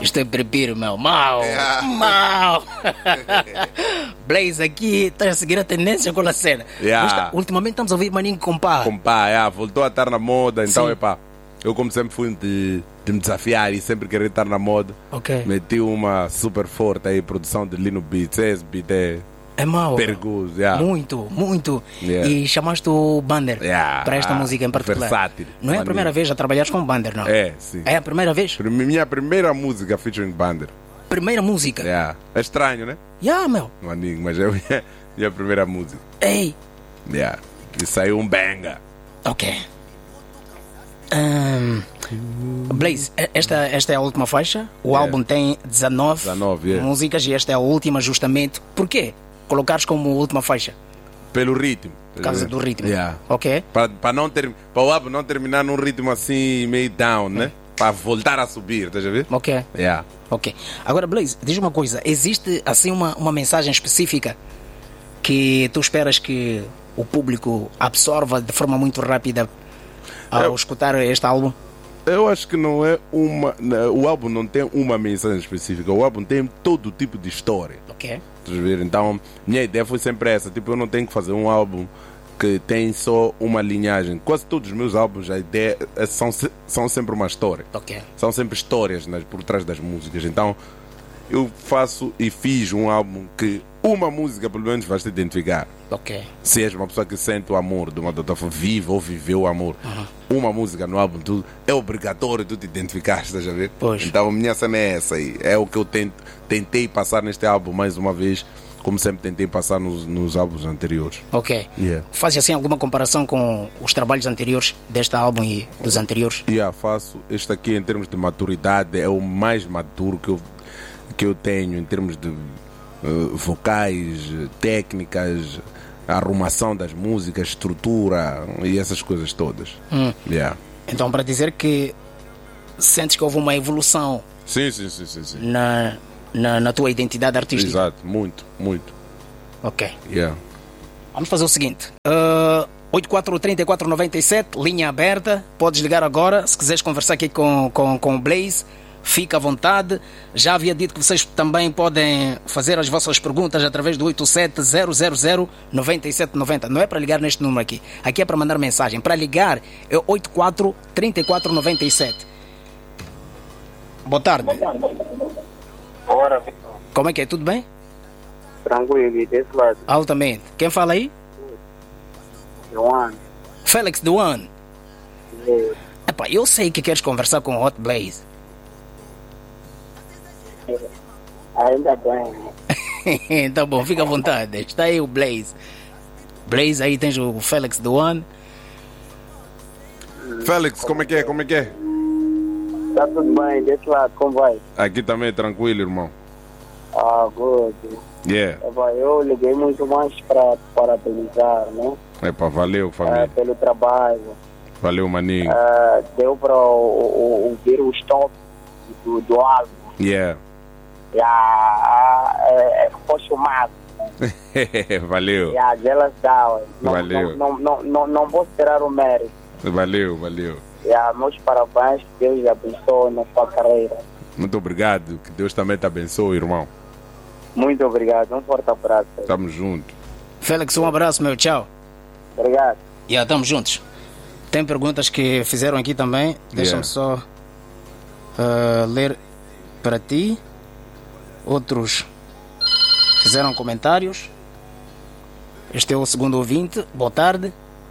Isto é prepiro, meu. Mal. Blaze aqui está a seguir a tendência com a cena. Ultimamente estamos a ouvir Maninho Compá. Voltou a estar na moda. Então, Sim. eu como sempre fui de me desafiar e sempre querer estar na moda. Meti uma super forte aí, produção de Lino Beats. Esse beat é mau. Perigoso, Muito. E chamaste o Bander para esta música em particular. Versátil. Não é a primeira vez a trabalhares com o Bander, não? Sim. É a primeira vez? Minha primeira música featuring Bander. Primeira música? É estranho, né? Meu. Maninho, mas é minha primeira música. Ei. E saiu um banger. Ok. Blaze, esta é a última faixa. O álbum tem 19 músicas e esta é a última justamente. Porquê colocares como última faixa? Pelo ritmo. Por causa do ritmo. Ok. Para o álbum não terminar num ritmo assim meio down, né? Para voltar a subir, estás a ver? Ok. Ok. Agora, Blaze, diz uma coisa. Existe assim uma mensagem específica que tu esperas que o público absorva de forma muito rápida ao escutar este álbum? Eu acho que não é uma... O álbum não tem uma mensagem específica. O álbum tem todo tipo de história. Ok. Então, minha ideia foi sempre essa. Tipo, eu não tenho que fazer um álbum que tem só uma linhagem. Quase todos os meus álbuns, a ideia são sempre uma história. Ok. São sempre histórias por trás das músicas. Então, eu faço e fiz um álbum que uma música, pelo menos, vai se identificar. Ok. Se és uma pessoa que sente o amor de uma outra forma, vive ou viveu o amor. Uma música no álbum, é obrigatório tu te identificares, estás a ver? Pois. Então a minha cena é essa aí. É o que eu tentei passar neste álbum mais uma vez, como sempre tentei passar nos álbuns anteriores. Ok. Faz assim alguma comparação com os trabalhos anteriores deste álbum e dos anteriores? Faço. Este aqui, em termos de maturidade, é o mais maduro que eu tenho em termos de vocais, técnicas, a arrumação das músicas, estrutura e essas coisas todas. Então, para dizer que sentes que houve uma evolução sim. na tua identidade artística. Exato, muito. Ok. Vamos fazer o seguinte: 843497, linha aberta. Podes ligar agora. Se quiseres conversar aqui com o Blaze, fica à vontade. Já havia dito que vocês também podem fazer as vossas perguntas através do 87-000-9790. Não é para ligar neste número aqui. Aqui é para mandar mensagem. Para ligar é 84-3497. Boa tarde. Ora, como é que é? Tudo bem? tranquilo, desse lado. Altamente. Quem fala aí? João. Félix The One. Epá, eu sei que queres conversar com o Hot Blaze. Ainda bem. Tá bom, fica à vontade. Está aí o Blaze. Blaze, aí tens o Félix The One. Félix, como é que é? Como é que é? Tá tudo bem, desse lado, como vai? Aqui também, tranquilo, irmão. Ah, good. Yeah. Eu liguei muito mais para parabenizar, né? Epa, valeu, família. Pelo trabalho. Valeu, maninho. Deu para ouvir o stop do álbum. Yeah. Foi chamado. Valeu. Elas dão. Valeu. Não vou tirar o mérito. Valeu. Meus parabéns, que Deus abençoe na sua carreira. Muito obrigado, que Deus também te abençoe, irmão. Muito obrigado, um forte abraço. Tamo junto. Félix, um abraço, meu, tchau. Obrigado. Tamo juntos. Tem perguntas que fizeram aqui também. Deixa-me só ler para ti. Outros fizeram comentários. Este é o segundo ouvinte. Boa tarde.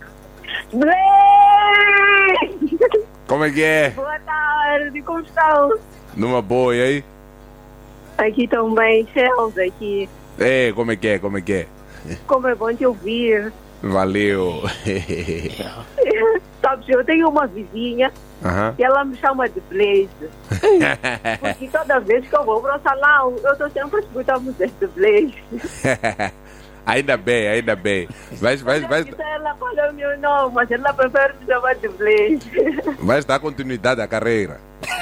Como é que é? Boa tarde, como estão? Numa boa, e aí? Aqui também, Chelsea, aqui. Como é que é? Como é que é? Como é bom te ouvir. Valeu. Sabes, eu tenho uma vizinha e ela me chama de Blaze. Porque toda vez que eu vou para o salão, eu estou sempre a escutar a música de Blaze. Ainda bem. Vai. Ela fala o meu nome, mas ela prefere me chamar de Blaze. Vai dar continuidade à carreira.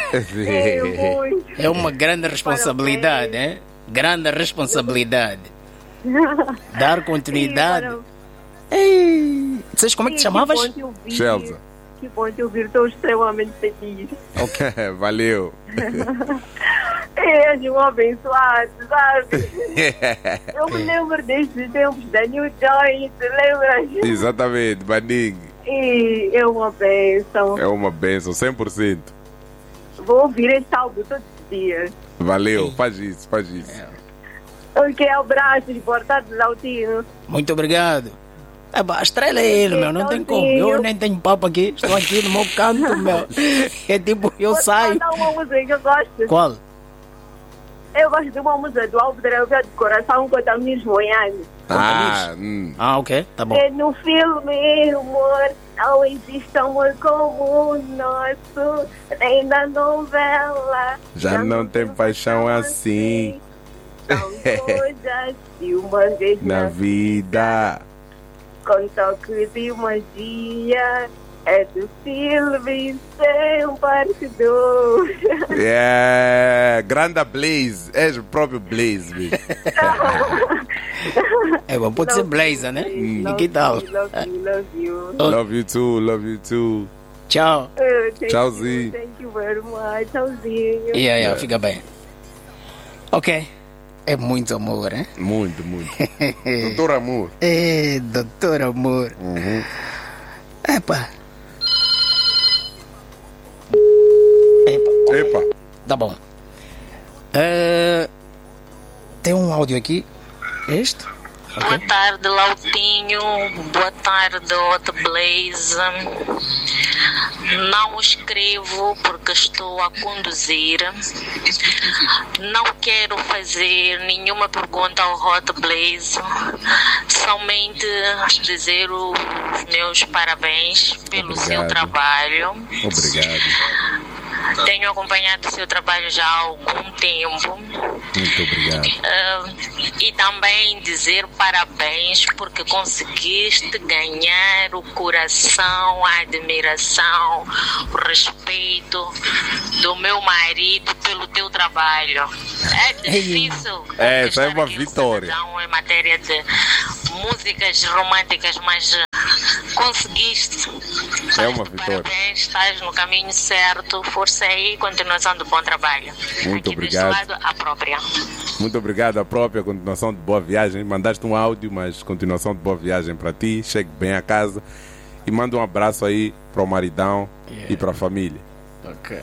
É uma grande responsabilidade, hein? Grande responsabilidade. Dar continuidade. Vocês como é que te chamavas? Chelsea. Que bom te ouvir, estou extremamente feliz. Valeu. és um abençoado, sabe? Eu me lembro desses tempos da New Joy, te lembras? Exatamente, Mandingue. E é uma bênção. É uma bênção, 100%. Vou ouvir esse álbum todos os dias. Valeu, faz isso. Ok, abraços, boa tarde, Lautino. Muito obrigado. A estrela é ele, meu, não tem como. Eu nem tenho papo aqui, estou aqui no meu canto, meu. É tipo, eu saio. Vou uma música que eu gosto. Qual? Eu gosto de uma música do álbum de Coração com a Miss Moiane. Ok, tá bom. É no filme, amor, não existe amor como o nosso, nem na novela. Já não tem paixão assim. São coisas de uma vez na vida. Com toque de magia. É do filme sem partidor. Grande Blaze. És o próprio Blaze, bicho. Bom, pode ser Blazer, né? Que tal? Love you. Love you too. Tchau. Tchauzinho. Thank you very much. Tchauzinho. Fica bem. Ok. É muito amor, né? Muito. Doutor Amor. Doutor Amor. Epa. Tá bom. Tem um áudio aqui. Este? Okay. Boa tarde, Lautinho. Boa tarde, Hot Blaze. Não escrevo porque estou a conduzir. Não quero fazer nenhuma pergunta ao Hot Blaze. Somente dizer os meus parabéns pelo seu trabalho. Obrigado. Tenho acompanhado o seu trabalho já há algum tempo. Muito obrigado. E também dizer parabéns porque conseguiste ganhar o coração, a admiração, o respeito do meu marido pelo teu trabalho. É difícil. Essa é uma vitória. Em matéria de músicas românticas, mas conseguiste. É uma vitória. Parabéns, estás no caminho certo. Força aí, continuação do bom trabalho. Muito aqui obrigado. Deste lado, a própria. Muito obrigado, a própria. Continuação de boa viagem. Mandaste um áudio, mas continuação de boa viagem para ti. Chegue bem a casa. E manda um abraço aí para o maridão e para a família. Ok.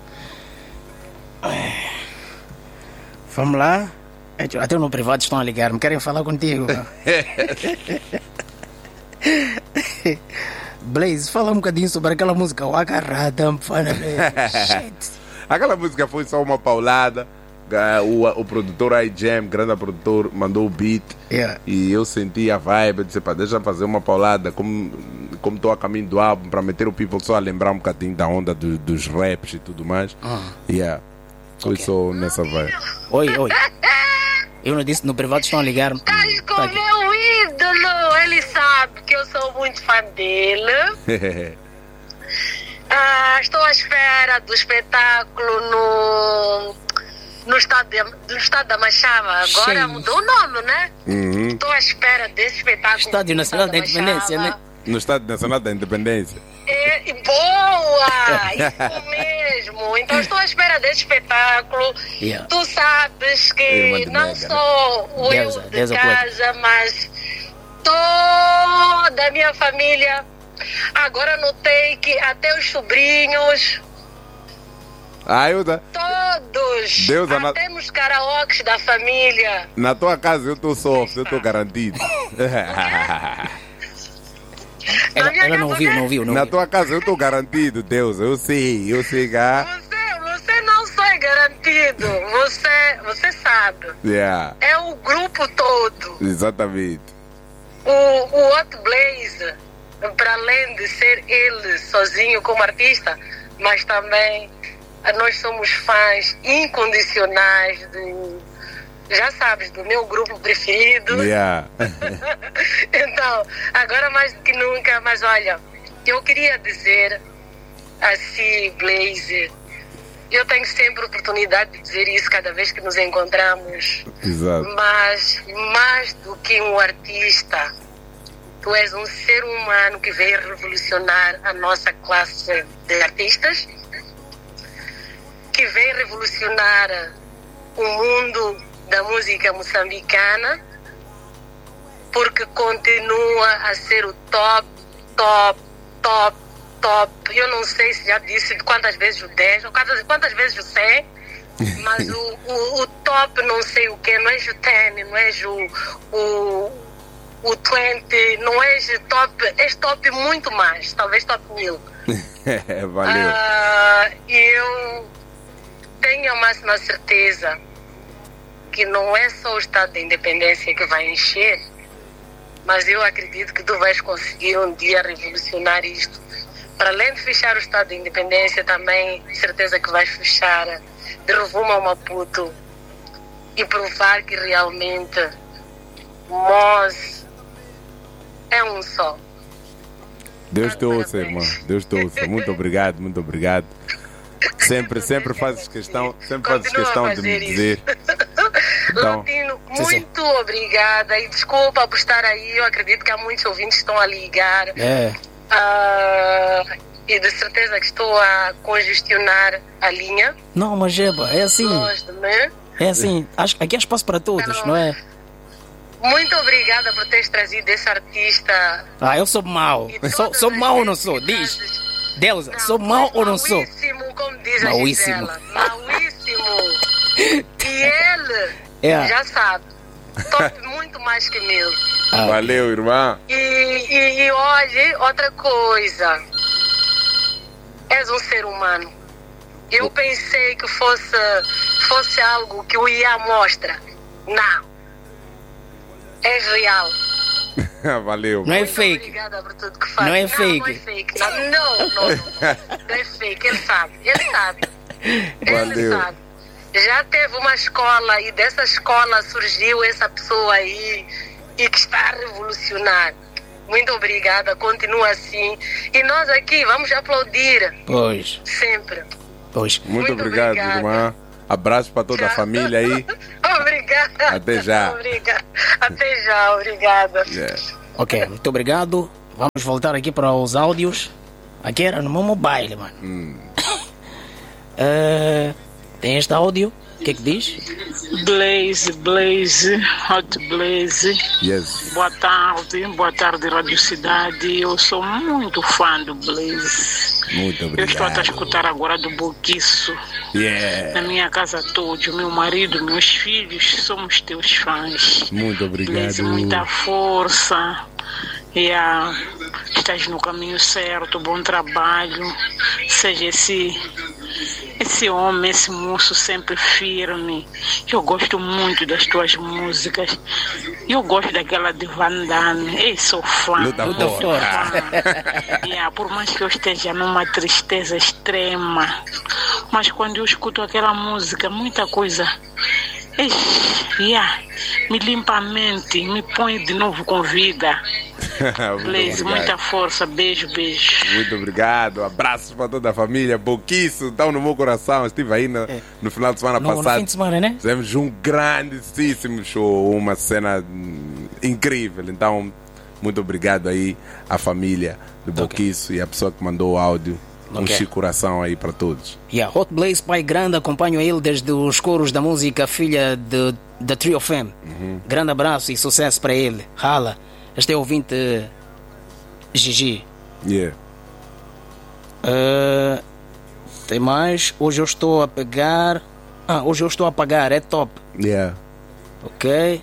Vamos lá. Até no privado estão a ligar-me. Querem falar contigo. Blaze, fala um bocadinho sobre aquela música Waka Radam. Aquela música foi só uma paulada. O produtor iJam, grande produtor, mandou o beat. E eu senti a vibe. Disse, deixa eu fazer uma paulada. Como estou a caminho do álbum, para meter o people só a lembrar um bocadinho da onda dos raps e tudo mais. Foi só nessa vibe. Oi. Eu não disse, no privado estão a ligar-me. Estás com o meu ídolo. Ele sabe que eu sou muito fã dele. Estou à espera do espetáculo no estado da Machava. Agora mudou o nome, né? Estou à espera desse espetáculo. Estádio Nacional da Independência, né? No Estádio Nacional da Independência. Boa! Isso mesmo. Então estou à espera desse espetáculo. Tu sabes que não só eu de casa, mas toda a minha família. Agora notei que até os sobrinhos. Todos. Até nos karaokes da família. Na tua casa eu estou soft, eu estou garantido. Ela não ouviu. Na tua casa eu estou garantido, Deus. Eu sei cá. Você não só é garantido, você sabe. É o grupo todo. Exatamente. O Hot Blaze, para além de ser ele sozinho como artista, mas também nós somos fãs incondicionais já sabes, do meu grupo preferido. Então, agora mais do que nunca, mas olha, eu queria dizer assim, Blaze, eu tenho sempre a oportunidade de dizer isso cada vez que nos encontramos. Exato. Mas mais do que um artista, tu és um ser humano que veio revolucionar a nossa classe de artistas, que veio revolucionar o mundo da música moçambicana, porque continua a ser o top. Eu não sei se já disse quantas vezes o 10 ou quantas vezes o 100, mas o top não sei o que, não é o 10, não é o 20, não é top, é top muito mais, talvez top 1000. Valeu. E eu tenho a máxima certeza que não é só o Estado da Independência que vai encher, mas eu acredito que tu vais conseguir um dia revolucionar isto. Para além de fechar o Estado da Independência, também certeza que vais fechar de rumo ao Maputo e provar que realmente nós é um só. Deus te ouça, irmã. Deus te ouça. Muito obrigado, muito obrigado. Sempre fazes questão de me dizer. Então, Latino, muito obrigada e desculpa por estar aí. Eu acredito que há muitos ouvintes que estão a ligar. E de certeza que estou a congestionar a linha. Não, mas é assim. É assim, aqui há espaço para todos, não é? Muito obrigada por teres trazido esse artista. Eu sou mau. Sou mau ou não sou? Diz. Deusa, não, sou mau ou não sou? Mauíssimo, como diz a Gisela. Mauíssimo. E ele já sabe. Top muito mais que mil. Valeu, irmã. E olha, outra coisa. És um ser humano. Eu pensei que fosse algo que o IA mostra. Não. És real. Valeu. Não é fake. Obrigada por tudo que faz. Não é fake. Não é fake. Não é fake. Ele sabe. Valeu. Ele sabe. Já teve uma escola e dessa escola surgiu essa pessoa aí e que está a revolucionar. Muito obrigada, continua assim. E nós aqui vamos aplaudir. Pois. Sempre. Pois. Muito obrigado, irmã. Abraço para toda a família aí. Obrigada. Até já. Até já, obrigada. Ok, muito obrigado. Vamos voltar aqui para os áudios. Aqui era no meu mobile, mano. Tem este áudio. O que é que diz? Blaze, Hot Blaze. Yes. Boa tarde, Rádio Cidade. Eu sou muito fã do Blaze. Muito obrigado. Eu estou a escutar agora do Boquiço. Yeah. Na minha casa todos, meu marido, meus filhos, somos teus fãs. Muito obrigado. Blaze, muita força. Estás no caminho certo, bom trabalho. Seja esse homem, esse moço sempre firme. Eu gosto muito das tuas músicas. Eu gosto daquela de Van Damme. Ei, sou fã. Luta fora. Por mais que eu esteja numa tristeza extrema, mas quando eu escuto aquela música, muita coisa me limpa a mente, me põe de novo com vida. Blaze, muita força, beijo. Muito obrigado, abraços para toda a família. Pouquíssimo, estão no meu coração. Estive aí no final de semana passado. No fim de semana, né? Fizemos um grandíssimo show, uma cena incrível. Então, muito obrigado aí à família do Boquiço e a pessoa que mandou o áudio. Um coração aí para todos. Hot Blaze, pai grande, acompanho ele desde os coros da música Filha da Trio Femme. Grande abraço e sucesso para ele. Rala. Este é o ouvinte Gigi. Yeah. Tem mais. Hoje eu estou a pegar. Hoje eu estou a pagar. É top. Yeah. Ok.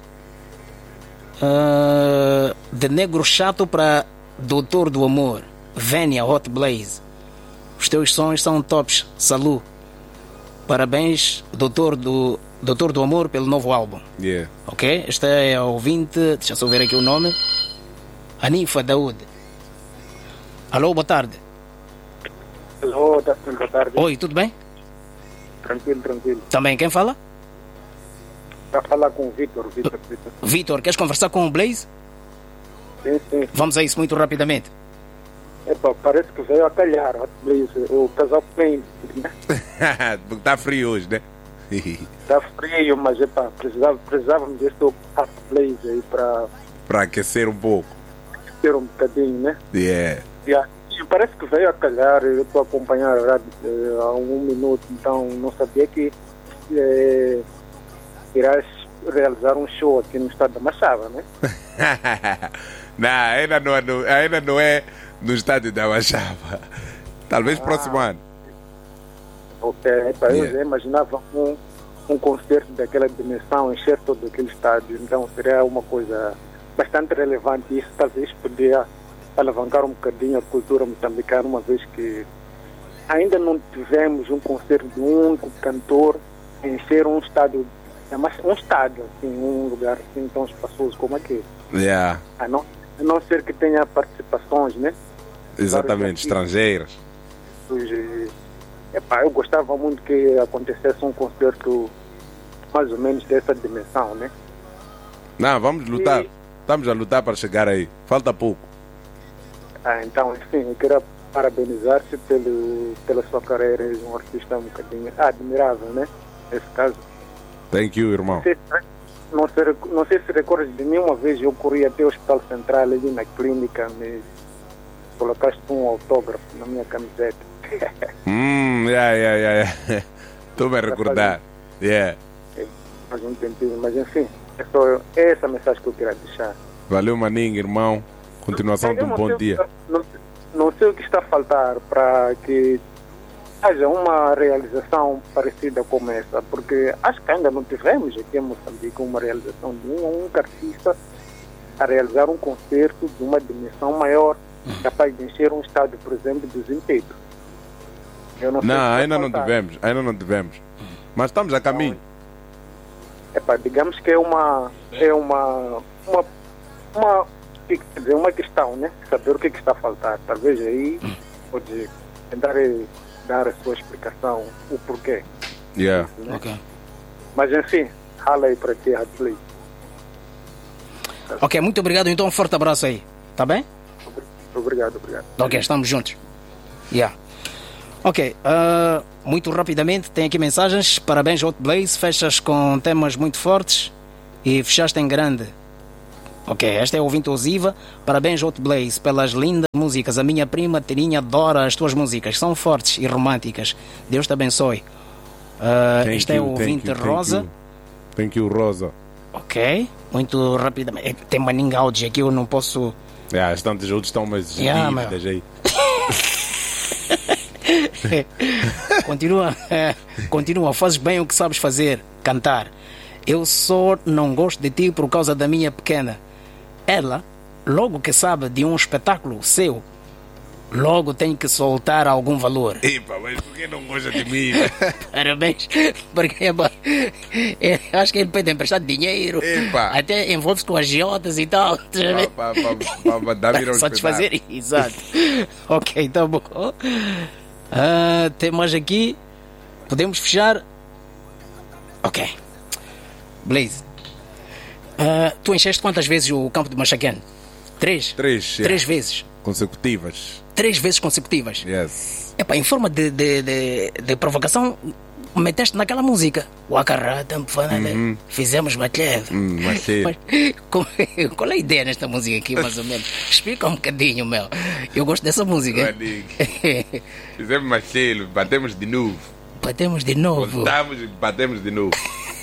De negro chato para doutor do amor. Vênia, Hot Blaze. Os teus sons são tops. Salut. Parabéns, doutor do amor, pelo novo álbum. Yeah. Ok? Este é o ouvinte. Deixa eu só ver aqui o nome. Anifa Daoud. Alô, boa tarde. Alô, boa tarde. Oi, tudo bem? Tranquilo. Também, quem fala? Está a falar com o Vitor. Vitor, queres conversar com o Blaze? Sim. Vamos a isso muito rapidamente. Parece que veio a calhar, Blaze. O casal tem, né? Está frio hoje, né? Está frio, mas precisávamos deste Hot Blaze aí para aquecer um pouco. Aquecer um bocadinho, né? Yeah. Parece que veio a calhar. Eu estou a acompanhar a rádio há um minuto, então não sabia que irás realizar um show aqui no estado da Machava, né? Não, ainda não é no estádio da Machava. Talvez próximo ano. Ok, eu já imaginava um concerto daquela dimensão, encher todo aquele estádio, então seria uma coisa bastante relevante e isso talvez poderia alavancar um bocadinho a cultura moçambicana, uma vez que ainda não tivemos um concerto de um único cantor encher um estádio, assim, um lugar assim tão espaçoso como aquele. Yeah. A não ser que tenha participações, né? Exatamente, estrangeiras. Eu gostava muito que acontecesse um concerto mais ou menos dessa dimensão, né? Não, vamos lutar. Estamos a lutar para chegar aí. Falta pouco. Então, enfim, eu queria parabenizar-te pela sua carreira. És um artista um bocadinho admirável, né? Nesse caso. Thank you, irmão. Não sei se recordas de mim, uma vez eu corri até o Hospital Central ali na clínica, me colocaste um autógrafo na minha camiseta. Estou a recordar. Faz um tempinho, mas enfim, é só essa mensagem que eu queria deixar. Valeu, maninho, irmão. Continuação de um bom dia. Não sei o que está a faltar para que haja uma realização parecida como essa, porque acho que ainda não tivemos aqui em Moçambique uma realização de um artista a realizar um concerto de uma dimensão maior, capaz de encher um estádio, por exemplo, de Zimpeto. Ainda não tivemos. Mas estamos a caminho. Digamos que é uma questão, né? Saber o que está a faltar. Talvez aí pode tentar dar a sua explicação, o porquê. Yeah. Né? Ok. Mas enfim, rala aí para ti, Radplay. Ok, muito obrigado. Então, um forte abraço aí. Tá bem? Obrigado. Ok, estamos juntos. Ok, muito rapidamente, tem aqui mensagens. Parabéns, Hot Blaze. Fechas com temas muito fortes e fechaste em grande. Ok, esta é o ouvinte Osiva. Parabéns, Hot Blaze, pelas lindas músicas. A minha prima Terinha adora as tuas músicas. São fortes e românticas. Deus te abençoe. Este é o ouvinte Rosa. Thank you, Rosa. Ok, muito rapidamente. Tem maninga áudio aqui, eu não posso... As tantas outras estão mais dívidas aí. Continua, fazes bem o que sabes fazer, cantar. Eu só não gosto de ti por causa da minha pequena. Ela, logo que sabe de um espetáculo seu, logo tem que soltar algum valor. Epa, mas por que não gosta de mim? Parabéns, porque acho que ele pode emprestar dinheiro. Epa. Até envolve-se com agiotas e tal. Para dar vir satisfazer, exato. Ok, tá bom. Tem mais aqui. Podemos fechar. Ok. Blaze, tu encheste quantas vezes o campo de Machaquén? 3? 3 vezes consecutivas. 3 vezes consecutivas? Yes. Em forma de provocação, meteste naquela música. Fizemos Macleve. Qual é a ideia nesta música aqui, mais ou menos? Explica um bocadinho, meu. Eu gosto dessa música. Fizemos Macleve, batemos de novo. Contamos e batemos de novo.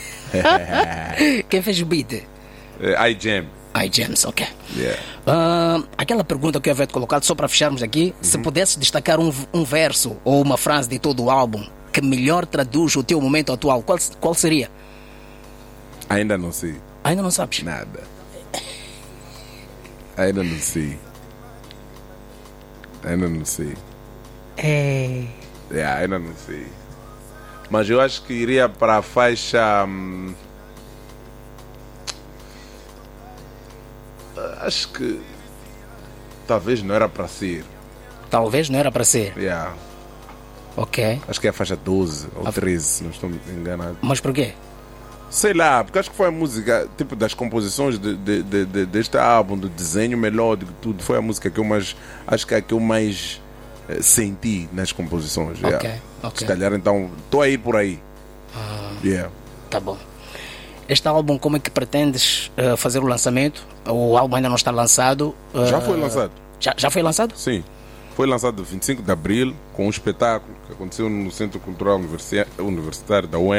Quem fez o beat? iJams, ok. Yeah. Aquela pergunta que eu havia colocado, só para fecharmos aqui, se pudesse destacar um verso ou uma frase de todo o álbum que melhor traduz o teu momento atual, qual seria? Ainda não sei. Ainda não sabes? Nada. Ainda não sei. Ainda não sei. Mas eu acho que iria para a faixa... acho que... talvez não era para ser. Yeah. Ok. Acho que é a faixa 12 ou 13, se não estou enganado. Mas por quê? Sei lá, porque acho que foi a música, tipo, das composições deste álbum, do desenho melódico, tudo. Foi a música que eu mais... acho que é a que eu mais senti nas composições. Ok. Se calhar, então, estou a ir por aí. Tá bom. Este álbum, como é que pretendes fazer o lançamento? O álbum ainda não está lançado. Já foi lançado. Já foi lançado? Sim. Foi lançado 25 de abril com um espetáculo que aconteceu no Centro Cultural Universitário da UEM.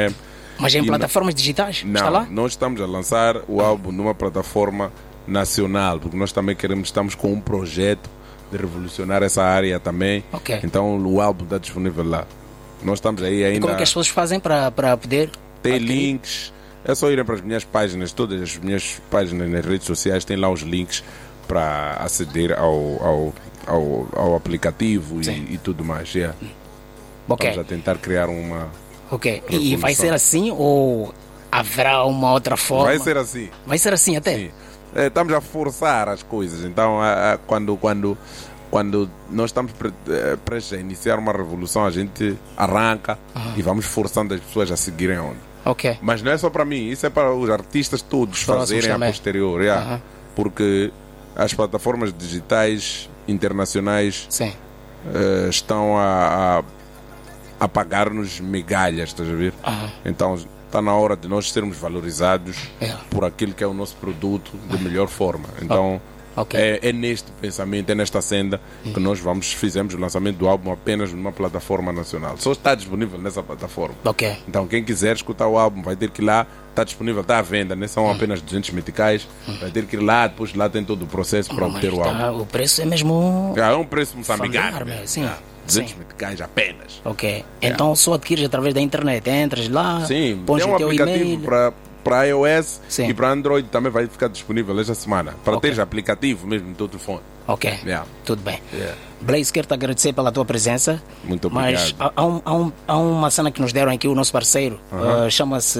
Mas em plataformas digitais? Não, está lá? Nós estamos a lançar o álbum numa plataforma nacional, porque nós também estamos com um projeto de revolucionar essa área também. Okay. Então o álbum está disponível lá. Nós estamos aí ainda. E como é que as pessoas fazem para poder? Tem links, é só irem para as minhas páginas, todas as minhas páginas nas redes sociais têm lá os links para aceder ao aplicativo e tudo mais. Yeah. Okay. Vamos a tentar criar uma. Ok, e vai ser assim ou haverá uma outra forma? Vai ser assim. Vai ser assim até? Sim. Estamos a forçar as coisas. Então, quando nós estamos prestes a iniciar uma revolução, a gente arranca e vamos forçando as pessoas a seguirem onde. Ok. Mas não é só para mim, isso é para os artistas todos fazerem a posterior. Yeah. Porque as plataformas digitais internacionais estão a pagar-nos migalhas, estás a ver? Então está na hora de nós sermos valorizados por aquilo que é o nosso produto de melhor forma. Então é neste pensamento, é nesta senda que nós fizemos o lançamento do álbum apenas numa plataforma nacional. Só está disponível nessa plataforma. Então quem quiser escutar o álbum vai ter que ir lá, está disponível, está à venda, né? São apenas 200 meticais, vai ter que ir lá, depois lá tem todo o processo para obter o álbum. O preço é mesmo... É um preço moçambicano. Sim. 200 meticais apenas. Ok. Então só adquires através da internet. Entras lá, pões o teu e-mail. Para iOS e para Android também vai ficar disponível esta semana. Para teres aplicativo mesmo no teu telefone. Ok. Tudo bem. Blaze, quero te agradecer pela tua presença. Muito obrigado. Mas há uma cena que nos deram aqui, o nosso parceiro. Chama-se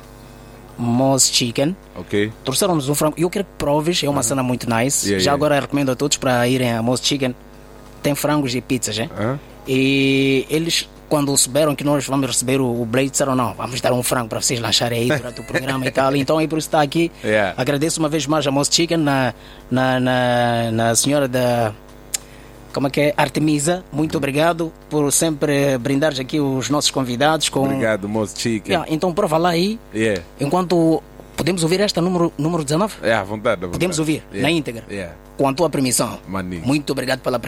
Moz Chicken. Trouxeram-nos um frango. Eu quero que proves, é uma cena muito nice. Já agora recomendo a todos para irem a Moz Chicken. Tem frangos e pizzas, hein? E eles, quando souberam que nós vamos receber o Blaze, disseram: não, vamos dar um frango para vocês lancharem aí durante o programa e tal. Então é por isso que está aqui. Agradeço uma vez mais a Moz Chicken, na senhora da. Como é que é? Artemisa. Muito obrigado por sempre brindares aqui os nossos convidados com. Obrigado, Moz Chicken. Então prova lá aí. Enquanto. Podemos ouvir esta número 19? À vontade. Podemos ouvir na íntegra. Com a tua permissão. Maninho. Muito obrigado pela